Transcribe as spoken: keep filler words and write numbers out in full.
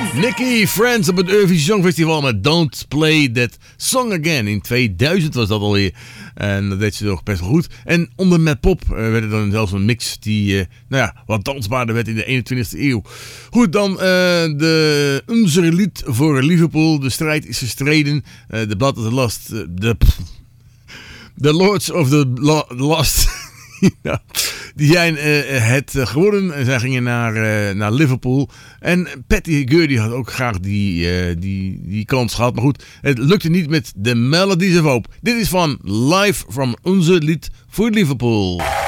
Nicky Friends op het Eurovisie Songfestival met Don't Play That Song Again. In tweeduizend was dat alweer. En dat deed ze toch best wel goed. En onder Met Pop uh, werd er dan zelfs een mix die uh, nou ja, wat dansbaarder werd in de eenentwintigste eeuw. Goed, dan uh, de Onze lied voor Liverpool. De strijd is gestreden. Uh, de Blood of the Lost. Uh, de, the Lords of the lo- Lost. Ja, die zijn uh, het uh, geworden. En zij gingen naar, uh, naar Liverpool. En Patty Gurdy had ook graag die, uh, die, die kans gehad. Maar goed, het lukte niet met The Melodies of Hope. Dit is van Live from Onze lied voor Liverpool.